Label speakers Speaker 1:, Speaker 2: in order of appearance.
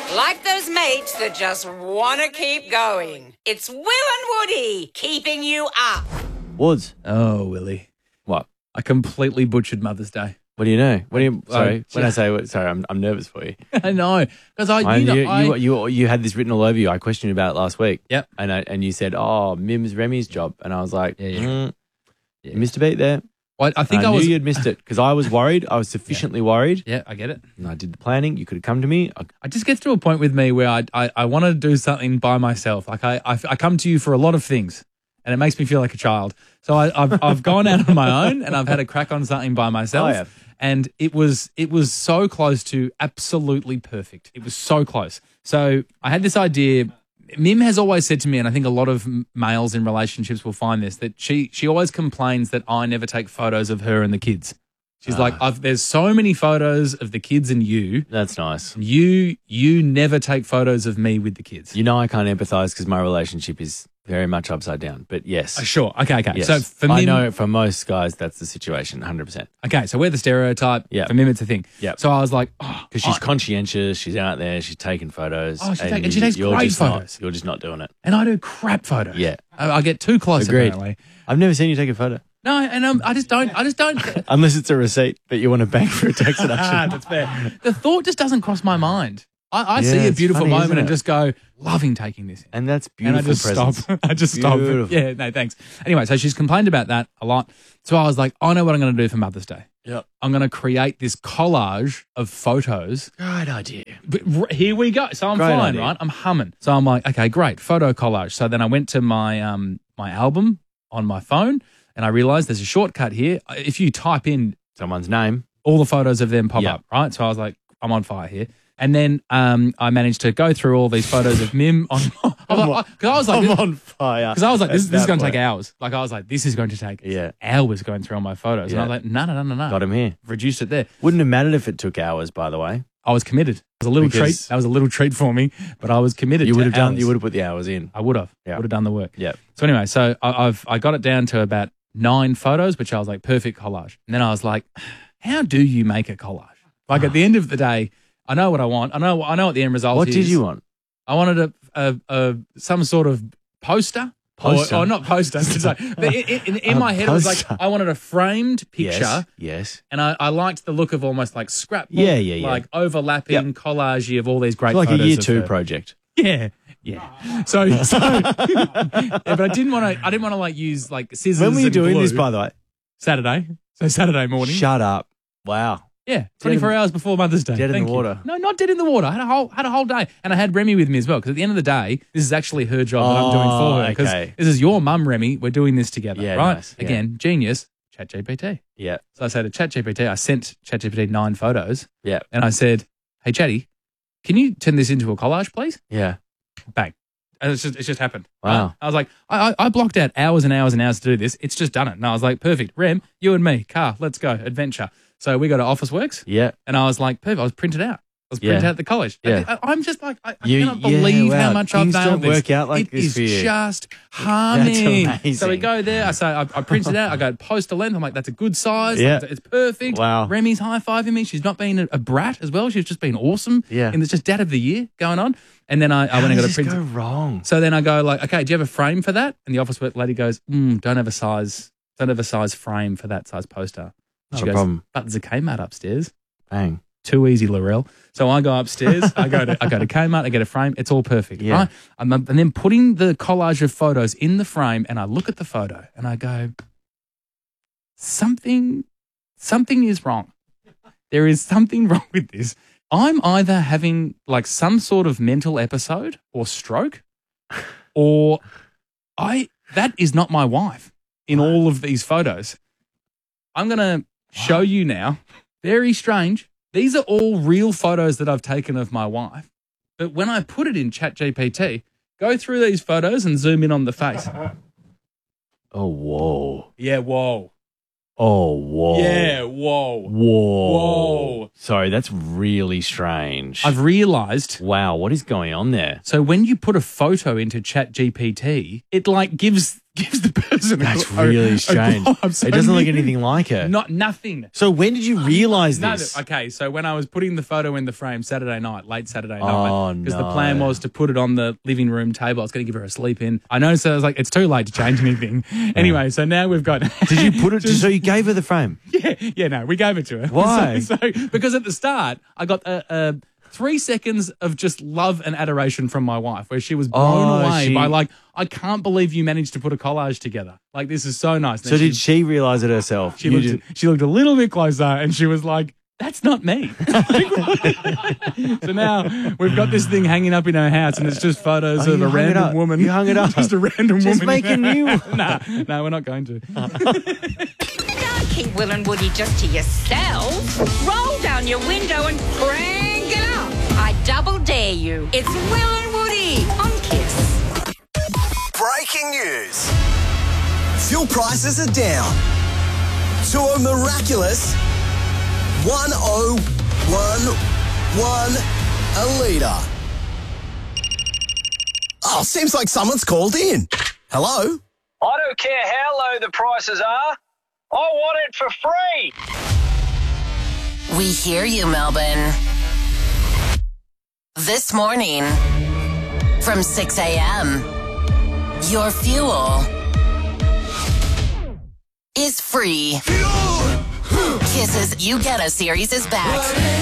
Speaker 1: Like those mates that just want to keep going. It's Will and Woody keeping you up.
Speaker 2: Woods.
Speaker 3: Oh, Willie.
Speaker 2: What?
Speaker 3: I completely butchered Mother's Day.
Speaker 2: What do you know? What do you? Sorry,
Speaker 3: Oh,
Speaker 2: when I say sorry, I'm nervous for you.
Speaker 3: I know. Because
Speaker 2: You had this written all over you. I questioned you about it last week.
Speaker 3: Yep.
Speaker 2: And you said, "Oh, Mim's Remy's job," and I was like,
Speaker 3: Yeah.
Speaker 2: You missed a beat there."
Speaker 3: Well, I think
Speaker 2: I
Speaker 3: was.
Speaker 2: knew you'd missed it because I was worried. I was sufficiently worried,
Speaker 3: Yeah, I get it.
Speaker 2: and I did the planning. You could have come to me.
Speaker 3: I just get to a point with me where I want to do something by myself. Like I come to you for a lot of things, and it makes me feel like a child. So I've gone out on my own, and I've had a crack on something by myself.
Speaker 2: Oh, yeah.
Speaker 3: And it was so close to absolutely perfect. It was so close. So I had this idea. Mim has always said to me, and I think a lot of males in relationships will find this, that she always complains that I never take photos of her and the kids. She's like, there's so many photos of the kids and you.
Speaker 2: That's nice.
Speaker 3: You never take photos of me with the kids.
Speaker 2: You know I can't empathise because my relationship is very much upside down. But yes.
Speaker 3: Sure. Okay.
Speaker 2: Yes.
Speaker 3: So for
Speaker 2: I
Speaker 3: Mim,
Speaker 2: know for most guys that's the situation, 100%.
Speaker 3: okay, so we're the stereotype.
Speaker 2: Yeah.
Speaker 3: For Mim, it's a thing.
Speaker 2: Yeah.
Speaker 3: So I was like,
Speaker 2: Because she's conscientious, she's out there, she's taking photos.
Speaker 3: Oh, and she takes
Speaker 2: you're
Speaker 3: great
Speaker 2: just not-
Speaker 3: photos.
Speaker 2: You're just not doing it.
Speaker 3: and I do crap photos.
Speaker 2: Yeah.
Speaker 3: I get too close.
Speaker 2: Agreed.
Speaker 3: Apparently.
Speaker 2: I've never seen you take a photo.
Speaker 3: No, and I just don't.
Speaker 2: Unless it's a receipt that you want to bank for a tax deduction.
Speaker 3: That's fair. The thought just doesn't cross my mind. I
Speaker 2: Yeah,
Speaker 3: see a
Speaker 2: it's
Speaker 3: beautiful
Speaker 2: funny,
Speaker 3: moment
Speaker 2: isn't
Speaker 3: and
Speaker 2: it?
Speaker 3: just go, loving taking this in.
Speaker 2: And that's
Speaker 3: And I
Speaker 2: beautiful
Speaker 3: just
Speaker 2: presence.
Speaker 3: stop. I just stop.
Speaker 2: Beautiful.
Speaker 3: Yeah, no, thanks. Anyway, so she's complained about that a lot. So I was like, I know what I'm going to do for Mother's Day.
Speaker 2: Yep.
Speaker 3: I'm going to create this collage of photos.
Speaker 2: Great idea.
Speaker 3: But here we go. So I'm
Speaker 2: Great
Speaker 3: flying,
Speaker 2: idea.
Speaker 3: right? I'm humming. So I'm like, okay, great, photo collage. So then I went to my my album on my phone, and I realized there's a shortcut here. If you type in
Speaker 2: Someone's name.
Speaker 3: all the photos of them pop
Speaker 2: Yeah.
Speaker 3: up, right? So I was like, I'm on fire here. And then I managed to go through all these photos of Mim on. Because I was like,
Speaker 2: I'm on fire.
Speaker 3: because I was like, this is
Speaker 2: At
Speaker 3: going
Speaker 2: that
Speaker 3: to take
Speaker 2: point.
Speaker 3: hours. Like I was like, this is going to take
Speaker 2: Yeah.
Speaker 3: hours going through all my photos.
Speaker 2: Yeah.
Speaker 3: And I was like, no.
Speaker 2: Got him here.
Speaker 3: Reduced it there.
Speaker 2: Wouldn't have mattered if it took hours, by the way.
Speaker 3: I was committed. It was a little treat.
Speaker 2: Because-
Speaker 3: That was a little treat for me, but I was committed.
Speaker 2: You
Speaker 3: to
Speaker 2: would have done.
Speaker 3: hours.
Speaker 2: You would have put the hours in.
Speaker 3: I would have.
Speaker 2: Yeah.
Speaker 3: Would have done the work.
Speaker 2: Yeah.
Speaker 3: So anyway, so I got it down to about 9 photos, which I was like, perfect collage. And then I was like, how do you make a collage? Like at the end of the day, I know what I want. I know what the end result
Speaker 2: What
Speaker 3: is.
Speaker 2: did you want?
Speaker 3: I wanted a some sort of poster.
Speaker 2: Poster?
Speaker 3: Or not poster. It's like, in my head, it was like
Speaker 2: poster.
Speaker 3: I wanted a framed picture.
Speaker 2: Yes. Yes.
Speaker 3: And I liked the look of almost like scrapbook,
Speaker 2: Yeah.
Speaker 3: like overlapping
Speaker 2: Yep.
Speaker 3: collage of all these great
Speaker 2: It's like a
Speaker 3: photos
Speaker 2: year
Speaker 3: of
Speaker 2: 2
Speaker 3: her.
Speaker 2: project.
Speaker 3: Yeah. So yeah, but I didn't want to like use like scissors.
Speaker 2: When were you
Speaker 3: and
Speaker 2: doing
Speaker 3: glue.
Speaker 2: this, by the way?
Speaker 3: Saturday. So Saturday morning.
Speaker 2: Shut up. Wow.
Speaker 3: Yeah, 24 hours before Mother's Day.
Speaker 2: Dead in
Speaker 3: Thank
Speaker 2: the
Speaker 3: you.
Speaker 2: water.
Speaker 3: No, not dead in the water. I had a whole day, and I had Remy with me as well. Because at the end of the day, this is actually her job that I'm doing for her. Because
Speaker 2: okay.
Speaker 3: this is your mum, Remy. We're doing this together,
Speaker 2: Yeah,
Speaker 3: right?
Speaker 2: nice. Yeah.
Speaker 3: Again, genius. ChatGPT.
Speaker 2: Yeah.
Speaker 3: So I said to ChatGPT, I sent ChatGPT 9 photos,
Speaker 2: Yeah.
Speaker 3: and I said, "Hey, Chatty, can you turn this into a collage, please?"
Speaker 2: Yeah.
Speaker 3: Bang. And it's just happened.
Speaker 2: Wow.
Speaker 3: Right? I was like, I blocked out hours and hours and hours to do this. It's just done it. And I was like, perfect. Rem, you and me, car, let's go, adventure. So we go to Officeworks,
Speaker 2: Yeah.
Speaker 3: and I was like, perfect. I was printed out. I was
Speaker 2: Yeah.
Speaker 3: printed out the college.
Speaker 2: Yeah.
Speaker 3: I'm just like, I
Speaker 2: You-
Speaker 3: cannot believe
Speaker 2: yeah,
Speaker 3: how
Speaker 2: wow.
Speaker 3: much I've
Speaker 2: Things
Speaker 3: nailed
Speaker 2: don't
Speaker 3: this.
Speaker 2: work out like
Speaker 3: It
Speaker 2: this
Speaker 3: is
Speaker 2: for you.
Speaker 3: just humming.
Speaker 2: amazing.
Speaker 3: So we go there. I printed it out. I go poster length. I'm like, that's a good size.
Speaker 2: Yeah.
Speaker 3: Like, it's perfect.
Speaker 2: Wow.
Speaker 3: Remy's high-fiving me. She's not being a brat as well. She's just been awesome.
Speaker 2: Yeah.
Speaker 3: And it's just dad of the year going on. And then I went and got a
Speaker 2: How
Speaker 3: print.
Speaker 2: does this go wrong?
Speaker 3: So then I go like, okay, do you have a frame for that? And the office work lady goes, don't have a size frame for that size poster.
Speaker 2: Not
Speaker 3: She
Speaker 2: a
Speaker 3: goes,
Speaker 2: problem.
Speaker 3: but there's a Kmart upstairs.
Speaker 2: Bang.
Speaker 3: Too easy, Laurel. So I go upstairs. I go to Kmart. I get a frame. It's all perfect,
Speaker 2: Yeah.
Speaker 3: right? And then putting the collage of photos in the frame, and I look at the photo and I go, something is wrong. There is something wrong with this. I'm either having like some sort of mental episode or stroke, or that is not my wife in all of these photos. I'm going to show you now. Very strange. These are all real photos that I've taken of my wife. But when I put it in ChatGPT, go through these photos and zoom in on the face.
Speaker 2: Oh, whoa.
Speaker 3: Yeah, whoa.
Speaker 2: Oh, whoa.
Speaker 3: Yeah, whoa.
Speaker 2: Whoa.
Speaker 3: Whoa.
Speaker 2: Sorry, that's really strange.
Speaker 3: I've realized.
Speaker 2: Wow, what is going on there?
Speaker 3: So when you put a photo into ChatGPT, it like gives gives the person
Speaker 2: That's really strange. It doesn't look anything like her.
Speaker 3: Nothing.
Speaker 2: So when did you realise
Speaker 3: No,
Speaker 2: this?
Speaker 3: okay, so when I was putting the photo in the frame Saturday night, late Saturday
Speaker 2: Oh,
Speaker 3: night, because the
Speaker 2: no.
Speaker 3: plan was to put it on the living room table. I was going to give her a sleep in. I noticed I was like, it's too late to change anything. Anyway, so now we've got...
Speaker 2: Did you put it? So you gave her the frame?
Speaker 3: No, we gave it to her.
Speaker 2: Why?
Speaker 3: So because at the start, I got 3 seconds of just love and adoration from my wife, where she was blown away by like, I can't believe you managed to put a collage together. Like, this is so nice.
Speaker 2: So did she realise it herself?
Speaker 3: She looked a little bit closer and she was like, that's not me. So now we've got this thing hanging up in her house and it's just photos of a random woman.
Speaker 2: You hung it up.
Speaker 3: Just a random woman.
Speaker 2: Just make a new one.
Speaker 3: No, we're not going to.
Speaker 1: Don't keep Will and Woody just to yourself. Roll down your window and crank it up. I double dare you. It's Will and Woody on Kiss.
Speaker 4: Breaking news. Fuel prices are down to a miraculous 101.1 a litre. Oh, seems like someone's called in. Hello?
Speaker 5: I don't care how low the prices are. I want it for free.
Speaker 6: We hear you, Melbourne. This morning, from 6 a.m., your fuel is free. Kisses You Get a series is back.